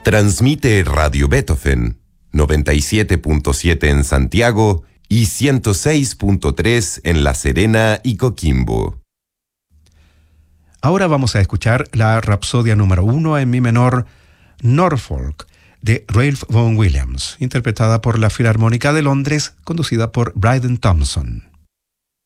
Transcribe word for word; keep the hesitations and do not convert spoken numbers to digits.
Transmite Radio Beethoven, noventa y siete punto siete en Santiago y ciento seis punto tres en La Serena y Coquimbo. Ahora vamos a escuchar la Rapsodia número uno en mi menor, Norfolk, de Ralph Vaughan Williams, interpretada por la Filarmónica de Londres, conducida por Bryden Thompson.